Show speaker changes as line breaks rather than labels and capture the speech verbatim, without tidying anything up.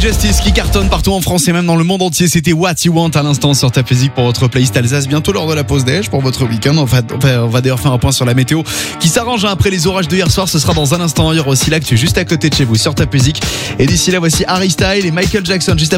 Justice qui cartonne partout en France et même dans le monde entier. C'était What You Want à l'instant sur Tap Music pour votre playlist Alsace. Bientôt lors de la pause déj pour votre week-end. On va, on va, on va d'ailleurs faire un point sur la météo qui s'arrange après les orages de hier soir. Ce sera dans un instant. Il y aura aussi l'actu juste à côté de chez vous sur Tap Music. Et d'ici là, voici Harry Styles et Michael Jackson juste après.